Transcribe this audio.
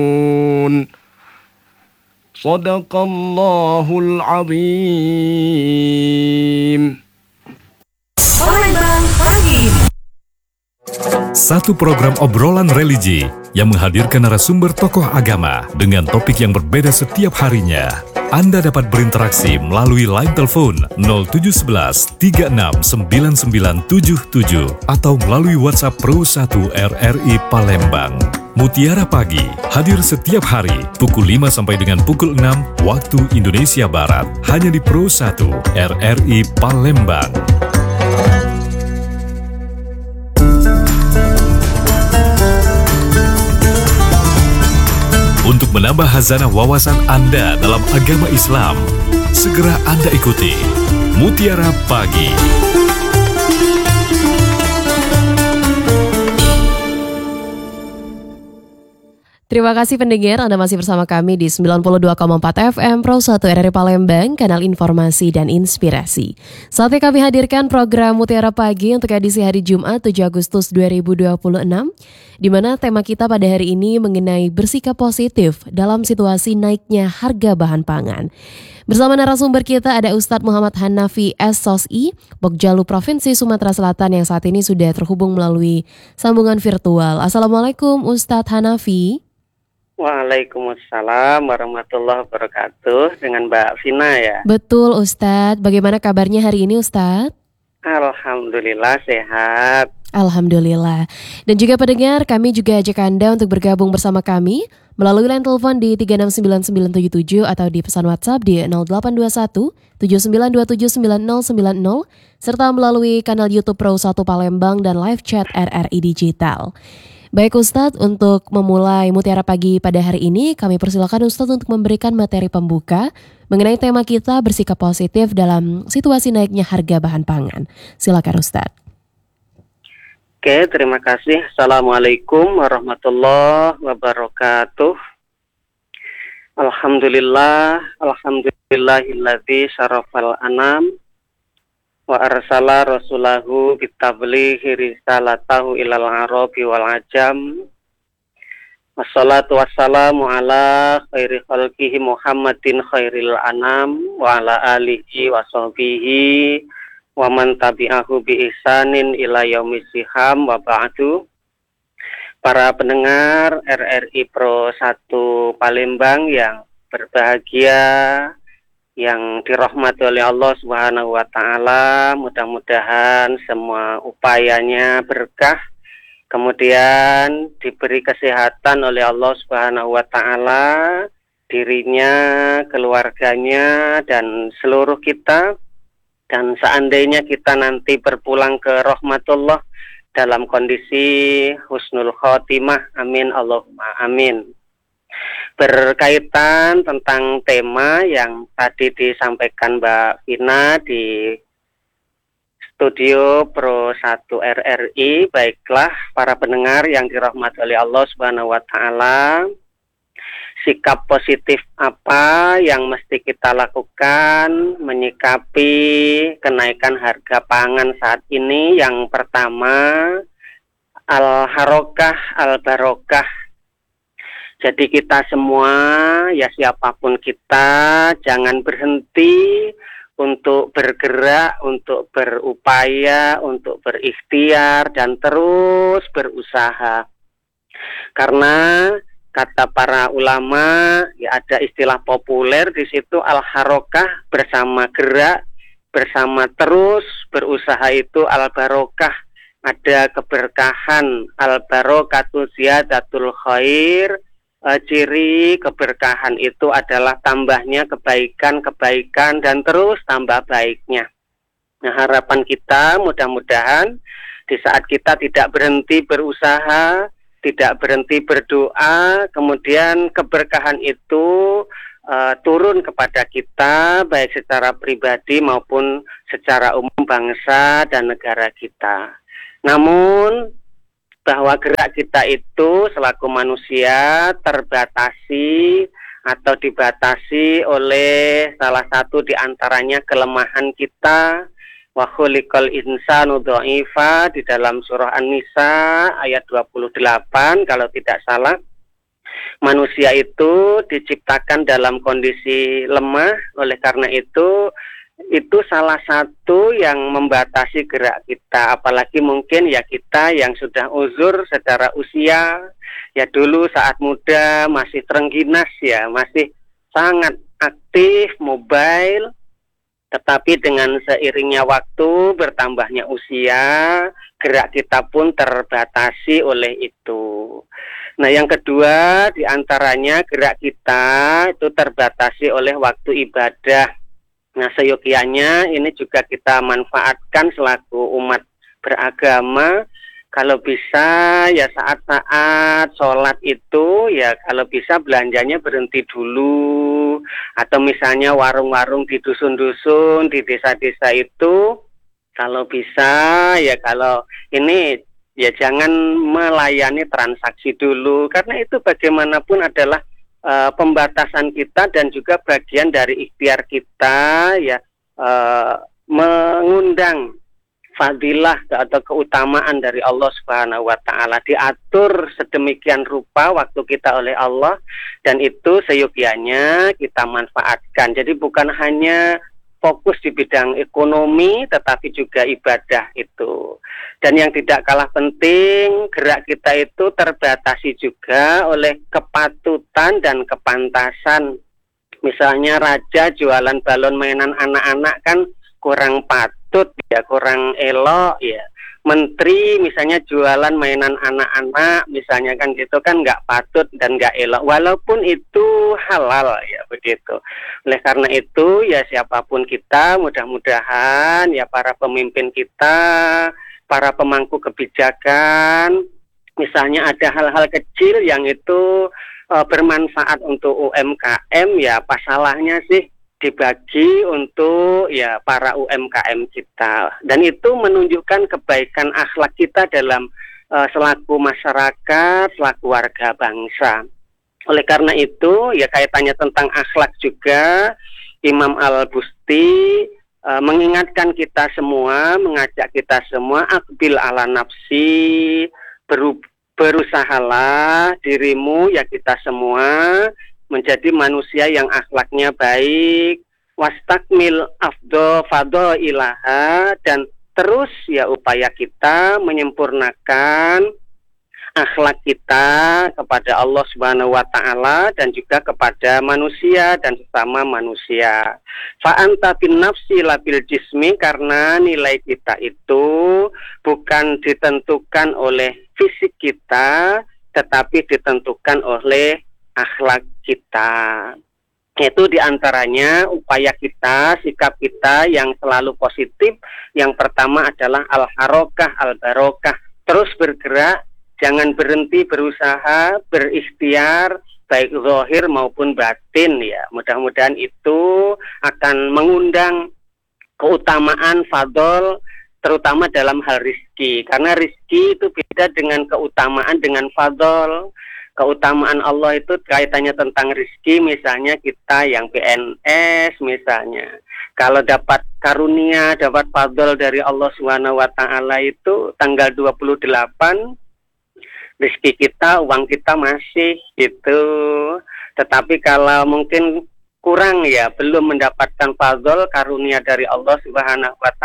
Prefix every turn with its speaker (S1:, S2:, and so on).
S1: Sadaqallahul azim.
S2: Palembang Pagi.
S3: Satu program obrolan religi yang menghadirkan narasumber tokoh agama dengan topik yang berbeda setiap harinya. Anda dapat berinteraksi melalui line telepon 0711 36 9977 atau melalui WhatsApp Pro 1 RRI Palembang. Mutiara Pagi hadir setiap hari pukul 5 sampai dengan pukul 6 waktu Indonesia Barat hanya di Pro 1 RRI Palembang. Untuk menambah hazanah wawasan Anda dalam agama Islam, segera Anda ikuti Mutiara Pagi.
S4: Terima kasih pendengar, Anda masih bersama kami di 92,4 FM Pro 1 RRI Palembang, kanal informasi dan inspirasi. Saatnya kami hadirkan program Mutiara Pagi untuk edisi hari Jumat 7 Agustus 2026, di mana tema kita pada hari ini mengenai bersikap positif dalam situasi naiknya harga bahan pangan. Bersama narasumber kita ada Ustadz Muhammad Hanafi SSOSI, Pokjalu Provinsi Sumatera Selatan yang saat ini sudah terhubung melalui sambungan virtual. Assalamualaikum Ustadz Hanafi.
S5: Waalaikumsalam warahmatullahi wabarakatuh, dengan Mbak Vina ya.
S4: Betul Ustadz, bagaimana kabarnya hari ini Ustadz?
S5: Alhamdulillah sehat.
S4: Alhamdulillah. Dan juga pendengar, kami juga ajak Anda untuk bergabung bersama kami melalui line telepon di 369977 atau di pesan WhatsApp di 0821 79279090 serta melalui kanal YouTube Pro 1 Palembang dan live chat RRI Digital. Baik Ustadz, untuk memulai Mutiara Pagi pada hari ini, kami persilakan Ustadz untuk memberikan materi pembuka mengenai tema kita bersikap positif dalam situasi naiknya harga bahan pangan. Silakan Ustadz.
S5: Oke, terima kasih. Assalamualaikum warahmatullahi wabarakatuh. Alhamdulillahilladzi syarafal anam wa arsala rasulahu bitablighi risalatahu ilal arabi wal ajam. Wassalatu wassalamu ala khairi khalqihi Muhammadin khairil anam wa ala alihi wa sahbihi wa man tabi'ahu bi ihsanin ila yaumil siham wa ba'du. Para pendengar RRI Pro 1 Palembang yang berbahagia, yang dirahmati oleh Allah Subhanahu wa taala, mudah-mudahan semua upayanya berkah, kemudian diberi kesehatan oleh Allah Subhanahu wa taala, dirinya, keluarganya dan seluruh kita. Dan seandainya kita nanti berpulang ke rahmatullah dalam kondisi husnul khotimah, amin Allahumma amin. Berkaitan tentang tema yang tadi disampaikan Mbak Vina di studio Pro 1 RRI, baiklah para pendengar yang dirahmati oleh Allah Subhanahu wa taala, sikap positif apa yang mesti kita lakukan menyikapi kenaikan harga pangan saat ini? Yang pertama, al-harokah al-barokah. Jadi kita semua, ya siapapun kita, jangan berhenti untuk bergerak, untuk berupaya, untuk berikhtiar, dan terus berusaha. Karena kata para ulama, ya ada istilah populer di situ, al-harokah, bersama gerak, bersama terus berusaha itu al-barokah. Ada keberkahan, al-barokatu ziyadatul khair. Ciri keberkahan itu adalah tambahnya kebaikan-kebaikan dan terus tambah baiknya. Nah, harapan kita mudah-mudahan di saat kita tidak berhenti berusaha, tidak berhenti berdoa, kemudian keberkahan itu turun kepada kita baik secara pribadi maupun secara umum bangsa dan negara kita. Namun bahwa gerak kita itu selaku manusia terbatasi atau dibatasi oleh salah satu di antaranya kelemahan kita. Wa khuliqal insanu dha'ifa di dalam surah An-Nisa ayat 28 kalau tidak salah. Manusia itu diciptakan dalam kondisi lemah, oleh karena itu salah satu yang membatasi gerak kita, apalagi mungkin ya kita yang sudah uzur secara usia, ya dulu saat muda masih terengginas ya, masih sangat aktif, mobile, tetapi dengan seiringnya waktu, bertambahnya usia, gerak kita pun terbatasi oleh itu. Nah, yang kedua diantaranya gerak kita itu terbatasi oleh waktu ibadah. Nah, seyogianya ini juga kita manfaatkan selaku umat beragama. Kalau bisa ya saat-saat sholat itu ya kalau bisa belanjanya berhenti dulu. Atau misalnya warung-warung di dusun-dusun, di desa-desa itu kalau bisa ya kalau ini ya jangan melayani transaksi dulu. Karena itu bagaimanapun adalah pembatasan kita dan juga bagian dari ikhtiar kita ya mengundang fadilah atau keutamaan dari Allah Subhanahu wa taala, diatur sedemikian rupa waktu kita oleh Allah dan itu seyogianya kita manfaatkan. Jadi bukan hanya fokus di bidang ekonomi tetapi juga ibadah itu. Dan yang tidak kalah penting, gerak kita itu terbatasi juga oleh kepatutan dan kepantasan. Misalnya raja jualan balon mainan anak-anak kan kurang patut ya, kurang elok ya. Menteri misalnya jualan mainan anak-anak misalnya kan gitu kan nggak patut dan nggak elok walaupun itu halal ya begitu. Oleh karena itu ya siapapun kita mudah-mudahan ya para pemimpin kita, para pemangku kebijakan misalnya ada hal-hal kecil yang itu bermanfaat untuk UMKM ya apa salahnya sih dibagi untuk ya para UMKM kita dan itu menunjukkan kebaikan akhlak kita dalam selaku masyarakat, selaku warga bangsa. Oleh karena itu ya kaitannya tentang akhlak juga Imam Al-Busti mengingatkan kita semua, mengajak kita semua aqbil ala nafsi, berusahalah dirimu ya kita semua menjadi manusia yang akhlaknya baik, wastakmil fadailaha dan terus ya upaya kita menyempurnakan akhlak kita kepada Allah Subhanahu wa taala dan juga kepada manusia dan sesama manusia. Fa anta bin nafsi labil jismi karena nilai kita itu bukan ditentukan oleh fisik kita tetapi ditentukan oleh akhlak kita. Itu diantaranya upaya kita, sikap kita yang selalu positif. Yang pertama adalah al-harokah, al-barokah. Terus bergerak, jangan berhenti berusaha, berikhtiar, baik zahir maupun batin ya. Mudah-mudahan itu akan mengundang keutamaan fadol, terutama dalam hal rizki. Karena rizki itu beda dengan keutamaan dengan fadol. Keutamaan Allah itu kaitannya tentang rizki, misalnya kita yang PNS misalnya. Kalau dapat karunia, dapat fadl dari Allah Subhanahu wa taala itu tanggal 28 rizki kita, uang kita masih gitu. Tetapi kalau mungkin kurang ya, belum mendapatkan fadl karunia dari Allah Subhanahu wa